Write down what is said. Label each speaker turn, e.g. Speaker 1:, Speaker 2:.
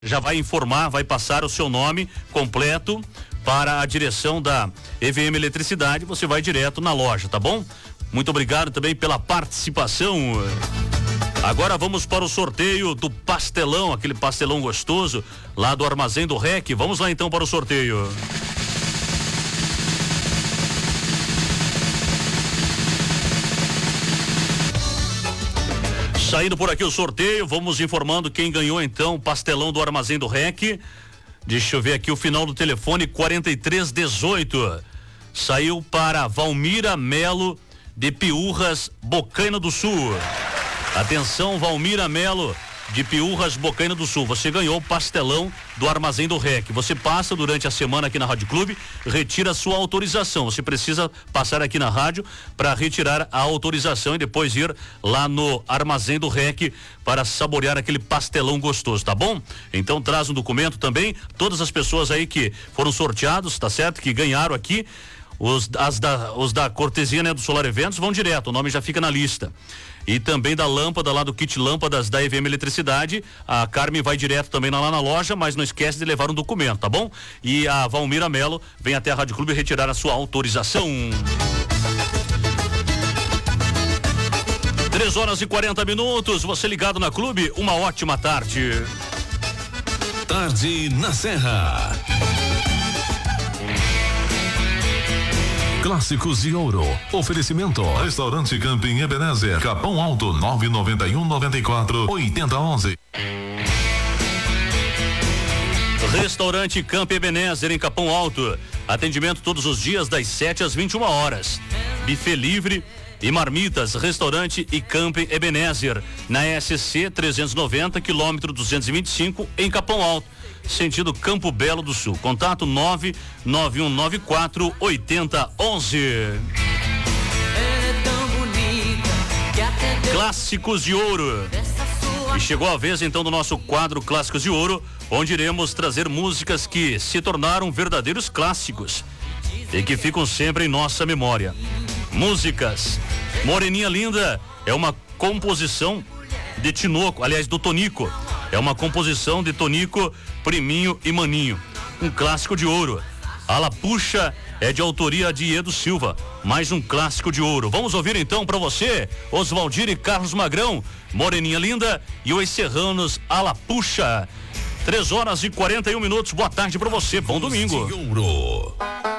Speaker 1: já vai informar, vai passar o seu nome completo para a direção da EVM Eletricidade. Você vai direto na loja, tá bom? Muito obrigado também pela participação. Agora vamos para o sorteio do pastelão, aquele pastelão gostoso lá do Armazém do REC. Vamos lá então para o sorteio. Saindo por aqui o sorteio, vamos informando quem ganhou então o pastelão do Armazém do REC. Deixa eu ver aqui o final do telefone, 4318. Saiu para Valmira Melo de Piúrras, Bocaina do Sul. Atenção, Valmira Melo de Piúrras, Bocaina do Sul. Você ganhou o pastelão do Armazém do REC. Você passa durante a semana aqui na Rádio Clube, retira a sua autorização. Você precisa passar aqui na rádio para retirar a autorização e depois ir lá no Armazém do REC para saborear aquele pastelão gostoso, tá bom? Então traz um documento também. Todas as pessoas aí que foram sorteados, tá certo? Que ganharam aqui. Os da cortesia, né, do Solar Eventos vão direto, o nome já fica na lista. E também da lâmpada lá do kit lâmpadas da EVM Eletricidade, a Carmen vai direto também lá na loja, mas não esquece de levar um documento, tá bom? E a Valmira Melo vem até a Rádio Clube retirar a sua autorização. 3h40, você ligado na Clube, uma ótima tarde.
Speaker 2: Tarde na Serra. Clássicos de Ouro. Oferecimento. Restaurante Camping Ebenezer. Capão Alto 991-94-8011.
Speaker 1: Restaurante Camping Ebenezer em Capão Alto. Atendimento todos os dias das 7 às 21 horas. Buffet livre e marmitas. Restaurante e Camping Ebenezer. Na SC 390, quilômetro 225 em Capão Alto. Sentido Campo Belo do Sul. Contato 99194-8011. Clássicos de Ouro. E chegou a vez então do nosso quadro Clássicos de Ouro, onde iremos trazer músicas que se tornaram verdadeiros clássicos e que ficam sempre em nossa memória. Músicas. Moreninha Linda é uma composição de Tinoco, aliás, do Tonico. É uma composição de Tonico, Priminho e Maninho. Um clássico de ouro. Alapuxa é de autoria de Edu Silva. Mais um clássico de ouro. Vamos ouvir então para você, Oswaldir e Carlos Magrão, Moreninha Linda e os Serranos, Alapuxa. 3h41. Boa tarde para você. Bom domingo.